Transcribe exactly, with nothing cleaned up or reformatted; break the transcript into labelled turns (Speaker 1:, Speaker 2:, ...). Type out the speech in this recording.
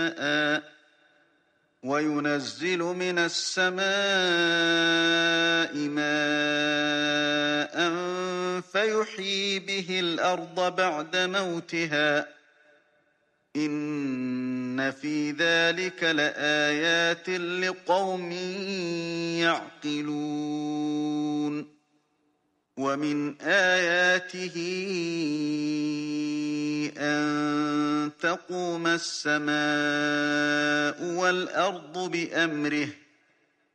Speaker 1: وينزل من السماء ماء فيحيي به الأرض بعد موتها إن في ذلك لآيات لقوم يعقلون ومن آياته أن تقوم السماء والأرض بأمره